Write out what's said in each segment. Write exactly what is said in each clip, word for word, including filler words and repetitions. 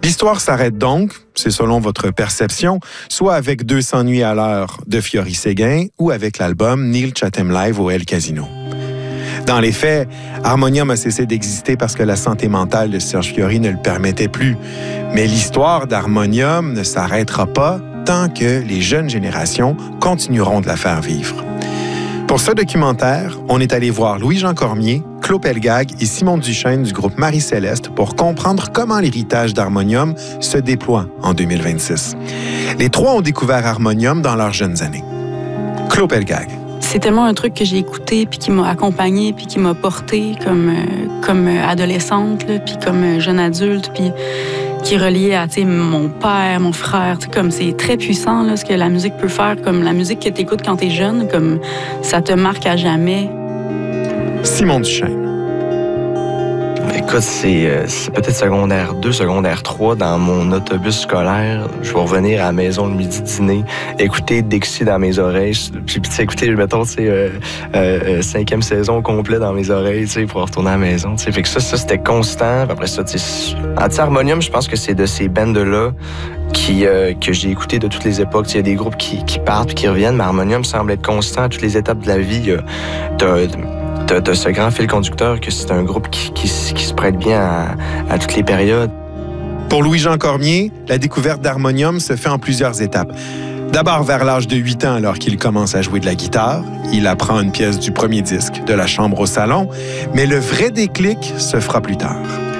L'histoire s'arrête donc, c'est selon votre perception, soit avec deux cents nuits à l'heure de Fiori Séguin ou avec l'album Neil Chatham Live au El Casino. Dans les faits, Harmonium a cessé d'exister parce que la santé mentale de Serge Fiori ne le permettait plus. Mais l'histoire d'Harmonium ne s'arrêtera pas tant que les jeunes générations continueront de la faire vivre. Pour ce documentaire, on est allé voir Louis-Jean Cormier, Claude Pelgag et Simon Duchesne du groupe Marie-Céleste pour comprendre comment l'héritage d'Harmonium se déploie en deux mille vingt-six. Les trois ont découvert Harmonium dans leurs jeunes années. Claude Pelgag. C'est tellement un truc que j'ai écouté, puis qui m'a accompagnée, puis qui m'a portée comme, euh, comme adolescente, là, puis comme jeune adulte, puis qui est relié à mon père, mon frère. Comme c'est très puissant là, ce que la musique peut faire, comme la musique que tu écoutes quand tu es jeune, comme ça te marque à jamais. Simon Duchesne. Écoute, c'est, euh, c'est peut-être secondaire deux, secondaire trois, dans mon autobus scolaire. Je vais revenir à la maison le midi dîner, écouter Dixie dans mes oreilles. Puis, tu sais, écouter, mettons, tu sais, euh, euh, cinquième saison complet dans mes oreilles, tu sais, pour retourner à la maison, tu sais. Fait que ça, ça, c'était constant. Puis après ça, tu sais, Anti-Harmonium, je pense que c'est de ces bandes-là qui, euh, que j'ai écouté de toutes les époques. Il y a des groupes qui, qui partent puis qui reviennent, mais Harmonium semble être constant à toutes les étapes de la vie. Euh, t'as, T'as, t'as ce grand fil conducteur que c'est un groupe qui, qui, qui se prête bien à, à toutes les périodes. Pour Louis-Jean Cormier, la découverte d'Harmonium se fait en plusieurs étapes. D'abord vers l'âge de huit ans, alors qu'il commence à jouer de la guitare. Il apprend une pièce du premier disque, de la chambre au salon. Mais le vrai déclic se fera plus tard.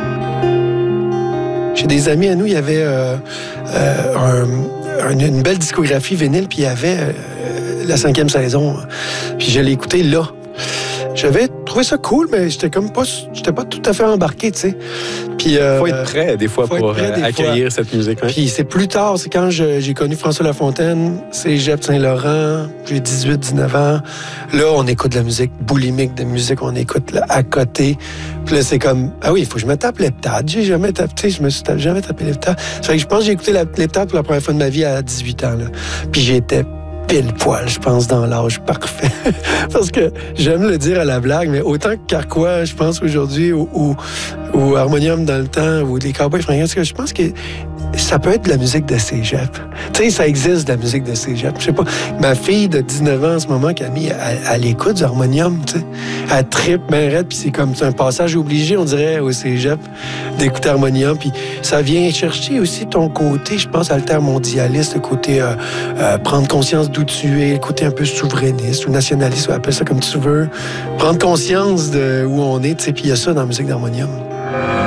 Chez des amis à nous, il y avait euh, euh, un, une belle discographie vinyle, puis il y avait euh, la cinquième saison. Puis je l'ai écouté là. J'avais trouvé ça cool, mais j'étais comme pas, j'étais pas tout à fait embarqué, tu sais. Puis euh, faut être prêt des fois pour prêt, des accueillir fois. cette musique. Hein? Puis c'est plus tard, c'est quand je, j'ai connu François Lafontaine, Cégep Saint-Laurent, j'ai dix-huit dix-neuf ans. Là, on écoute de la musique boulimique, de musique on écoute là, à côté. Puis là, c'est comme, ah oui, il faut que je me tape l'heptade. J'ai jamais tapé, tu sais, je me suis tapé, jamais tapé l'heptade. Ça fait que je pense que j'ai écouté l'heptade pour la première fois de ma vie à dix-huit ans, là. Puis j'étais pile poil, je pense, dans l'âge parfait. Parce que j'aime le dire à la blague, mais autant que Carquois, je pense, aujourd'hui, ou, ou, ou Harmonium dans le temps, ou les Cowboys fringants, je pense que ça peut être de la musique de cégep. Tu sais, ça existe de la musique de cégep. Je sais pas, ma fille de dix-neuf ans en ce moment, Camille, elle, elle écoute du Harmonium, tu sais. Elle trippe bien raide, puis c'est comme c'est un passage obligé, on dirait, au cégep, d'écouter Harmonium. Puis ça vient chercher aussi ton côté, je pense, altermondialiste, le côté euh, euh, prendre conscience d'où tu es, le côté un peu souverainiste ou nationaliste, ou appelle ça comme tu veux. Prendre conscience de où on est, tu sais, puis il y a ça dans la musique d'Harmonium.